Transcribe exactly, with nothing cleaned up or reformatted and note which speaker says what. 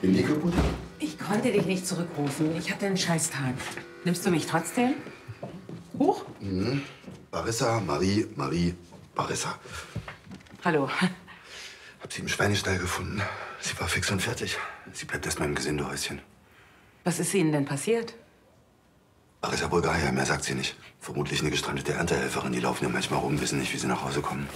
Speaker 1: Handy kaputt?
Speaker 2: Ich konnte dich nicht zurückrufen. Ich hatte einen Scheißtag. Nimmst du mich trotzdem? Huch?
Speaker 1: Mhm. Barissa, Marie, Marie, Barissa.
Speaker 2: Hallo.
Speaker 1: Hab sie im Schweinestall gefunden. Sie war fix und fertig. Sie bleibt erst mal im Gesindehäuschen.
Speaker 2: Was ist Ihnen denn passiert?
Speaker 1: Barissa Bulgaria, mehr sagt sie nicht. Vermutlich eine gestrandete Erntehelferin. Die laufen ja manchmal rum, wissen nicht, wie sie nach Hause kommen.